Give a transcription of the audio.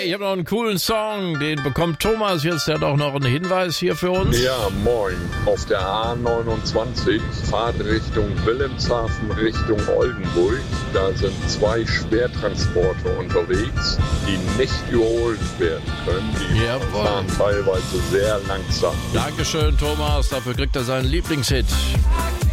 ich habe noch einen coolen Song, den bekommt Thomas jetzt, der hat auch noch einen Hinweis hier für uns. Ja, moin. Auf der A29, Fahrtrichtung Wilhelmshaven Richtung Oldenburg. Da sind 2 Schwertransporter unterwegs, die nicht überholt werden können. Die fahren teilweise sehr langsam. Dankeschön, Thomas, dafür kriegt er seinen Lieblingshit.